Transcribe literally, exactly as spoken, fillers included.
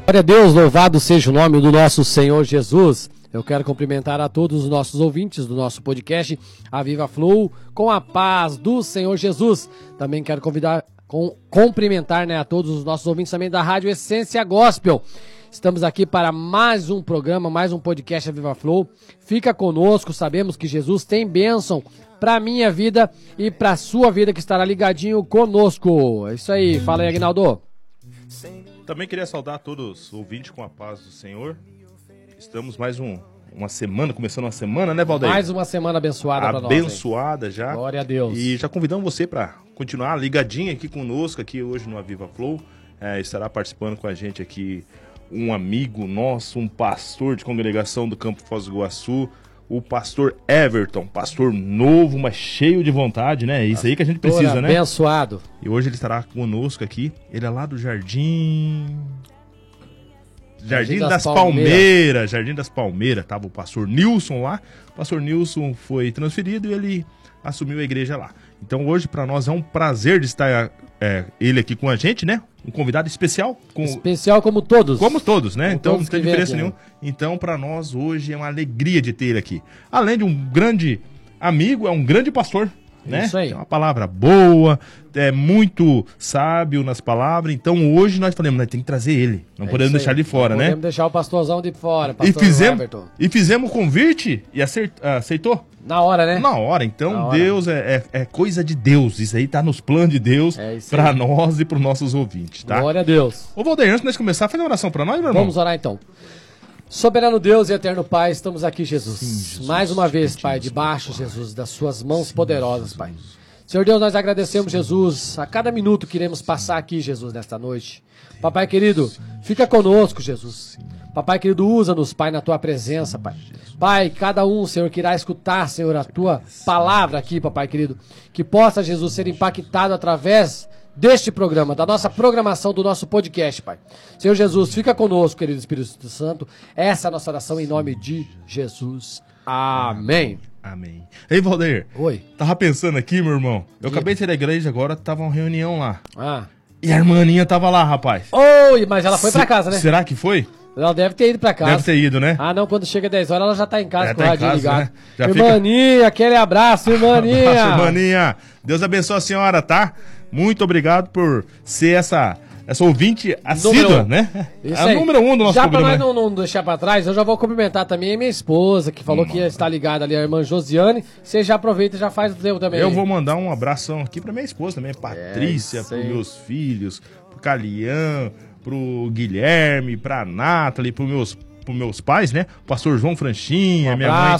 Glória a Deus, louvado seja o nome do nosso Senhor Jesus. Eu quero cumprimentar a todos os nossos ouvintes do nosso podcast A Viva Flow com a paz do Senhor Jesus. Também quero convidar, com, cumprimentar né, a todos os nossos ouvintes também da Rádio Essência Gospel. Estamos aqui para mais um programa, mais um podcast A Viva Flow. Fica conosco, sabemos que Jesus tem bênção para a minha vida e para a sua vida que estará ligadinho conosco. É isso aí, fala aí, Aguinaldo. Também queria saudar todos os ouvintes com a paz do Senhor. Estamos mais um, uma semana, começando uma semana, né, Valdeir? Mais uma semana abençoada para nós. Abençoada já. Glória a Deus. E já convidamos você para continuar ligadinho aqui conosco, aqui hoje no A Viva Flow. É, estará participando com a gente aqui um amigo nosso, um pastor de congregação do Campo Foz do Iguaçu, o pastor Everton, pastor novo, mas cheio de vontade, né? É isso aí que a gente precisa, Pastor né? Abençoado. E hoje ele estará conosco aqui. Ele é lá do Jardim... Jardim, Jardim das, das Palmeiras. Palmeiras. Jardim das Palmeiras. Tava o pastor Nilson lá. O pastor Nilson foi transferido e ele assumiu a igreja lá. Então hoje para nós é um prazer de estar é, ele aqui com a gente, né? Um convidado especial. Com... Especial como todos. Como todos, né? Como então todos não tem diferença nenhuma. Então para nós hoje é uma alegria de ter ele aqui. Além de um grande amigo, é um grande pastor. Né? Isso aí. É uma palavra boa, é muito sábio nas palavras. Então hoje nós falamos, nós temos que trazer ele. Não é podemos deixar ele fora, não né? Podemos deixar o pastorzão de fora, pastor e fizemos, Everton. E fizemos o convite e aceitou? Na hora, né? Na hora. Então Na hora. Deus é, é, é coisa de Deus. Isso aí tá nos planos de Deus é para nós e para os nossos ouvintes, tá? Glória a Deus. Ô Valdeir, antes de nós começar, faz uma oração para nós, meu irmão. Vamos orar então. Soberano Deus e eterno Pai, estamos aqui, Jesus. Sim, Jesus. Mais uma vez, Pai, debaixo, Jesus, das suas mãos Sim, poderosas, Pai. Senhor Deus, nós agradecemos, Jesus, a cada minuto que iremos passar aqui, Jesus, nesta noite. Papai querido, fica conosco, Jesus. Papai querido, usa-nos, Pai, na Tua presença, Pai. Pai, cada um, Senhor, que irá escutar, Senhor, a Tua palavra aqui, Papai querido, que possa, Jesus, ser impactado através deste programa, da nossa programação, do nosso podcast, Pai. Senhor Jesus, fica conosco, querido Espírito Santo. Essa é a nossa oração em nome de Jesus. Amém. Amém. Ei, Valdeir. Oi. Tava pensando aqui, meu irmão. Eu Sim. acabei de sair da igreja agora, tava uma reunião lá. Ah. E a irmãninha tava lá, rapaz. Oi, mas ela foi Se, pra casa, né? Será que foi? Ela deve ter ido pra casa. Deve ter ido, né? Ah, não, quando chega dez horas ela já tá em casa já com tá o radinho ligado. Né? Já irmãninha, fica... aquele abraço, irmãninha. Abraço, irmãninha. Deus abençoe a senhora, tá? Muito obrigado por ser essa... Essa ouvinte assídua, né? Isso é aí. A número um do nosso já programa. Já pra nós não, não deixar pra trás, eu já vou cumprimentar também a minha esposa, que falou hum, que ia estar ligada ali, a irmã Josiane. Você já aproveita e já faz o teu também. Eu vou mandar um abração aqui pra minha esposa também, Patrícia, é, pros meus filhos, pro Calian, pro Guilherme, pra Nathalie, pros meus, pros meus pais, né? O pastor João Franchinha, um minha mãe